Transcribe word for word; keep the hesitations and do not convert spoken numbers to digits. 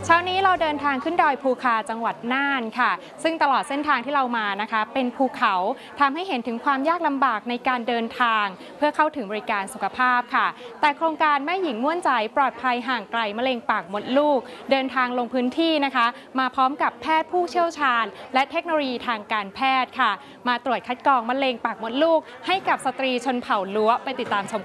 เช้านี้เราเดินทางขึ้นดอยภูคาจังหวัดน่านค่ะซึ่งตลอดเส้นทางที่เรามานะคะเป็นภูเขาทำให้เห็นถึงความยากลำบากในการเดินทางเพื่อเข้าถึงบริการสุขภาพค่ะแต่โครงการแม่หญิงม่วนใจปลอดภัยห่างไกลมะเร็งปากมดลูกเดินทางลงพื้นที่นะคะมาพร้อมกับแพทย์ผู้เชี่ยวชาญและเทคโนโลยีทางการแพทย์ค่ะมาตรวจคัดกรองมะเร็งปากมดลูกให้กับสตรีชนเผ่าล้วไปติดตามชม